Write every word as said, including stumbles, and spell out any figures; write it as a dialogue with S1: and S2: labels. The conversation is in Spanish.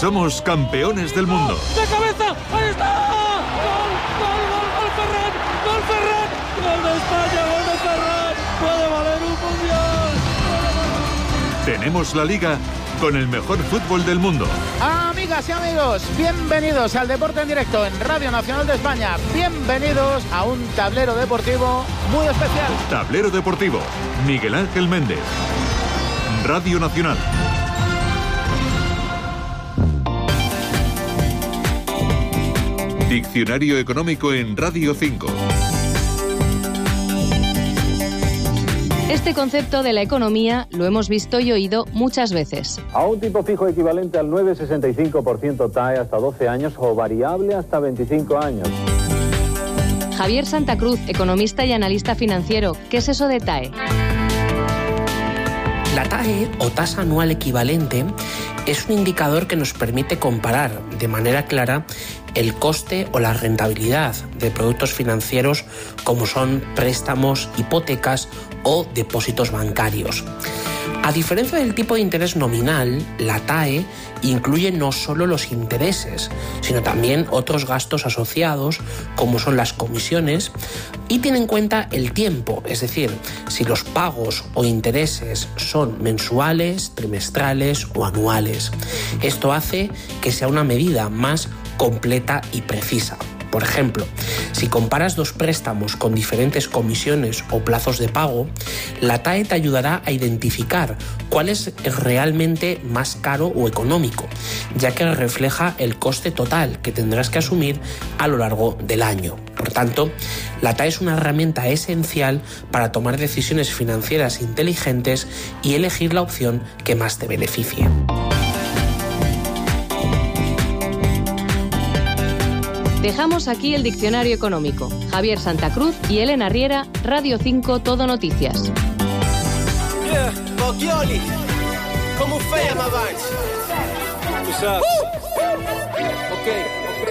S1: Somos campeones del mundo.
S2: ¡De cabeza! ¡Ahí está! ¡Gol! ¡Gol! ¡Gol! ¡Gol Ferran! ¡Gol Ferran! ¡Gol de España! ¡Gol de Ferran! ¡Puede valer un mundial!
S1: Tenemos la Liga con el mejor fútbol del mundo.
S3: Amigas y amigos, bienvenidos al Deporte en Directo en Radio Nacional de España. Bienvenidos a un tablero deportivo muy especial.
S1: Tablero deportivo, Miguel Ángel Méndez. Radio Nacional. Diccionario económico en Radio cinco.
S4: Este concepto de la economía lo hemos visto y oído muchas veces.
S5: A un tipo fijo equivalente al nueve coma sesenta y cinco por ciento T A E hasta doce años o variable hasta veinticinco años.
S4: Javier Santa Cruz, economista y analista financiero. ¿Qué es eso de T A E?
S6: La T A E, o tasa anual equivalente, es un indicador que nos permite comparar de manera clara el coste o la rentabilidad de productos financieros como son préstamos, hipotecas o depósitos bancarios. A diferencia del tipo de interés nominal, la T A E incluye no solo los intereses, sino también otros gastos asociados, como son las comisiones, y tiene en cuenta el tiempo, es decir, si los pagos o intereses son mensuales, trimestrales o anuales. Esto hace que sea una medida más completa y precisa. Por ejemplo, si comparas dos préstamos con diferentes comisiones o plazos de pago, la T A E te ayudará a identificar cuál es realmente más caro o económico, ya que refleja el coste total que tendrás que asumir a lo largo del año. Por tanto, la T A E es una herramienta esencial para tomar decisiones financieras inteligentes y elegir la opción que más te beneficie.
S4: Dejamos aquí el diccionario económico. Javier Santa Cruz y Elena Riera, Radio cinco Todo Noticias.
S7: Yeah, Bocchioli, come fai a Mavance? Tu saps. Ok.